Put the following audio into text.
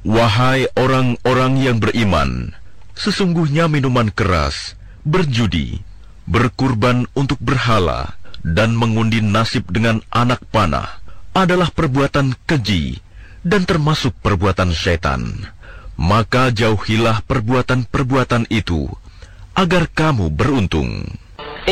Wahai orang-orang yang beriman, sesungguhnya minuman keras, berjudi, berkurban untuk berhala, dan mengundi nasib dengan anak panah adalah perbuatan keji dan termasuk perbuatan syaitan. Maka jauhilah perbuatan-perbuatan itu, agar kamu beruntung.